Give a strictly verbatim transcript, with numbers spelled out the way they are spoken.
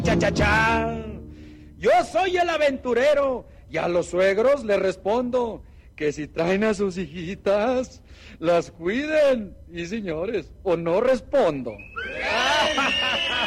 Cha, cha, cha. Yo soy el aventurero y a los suegros les respondo que si traen a sus hijitas, las cuiden. Y señores, o no respondo.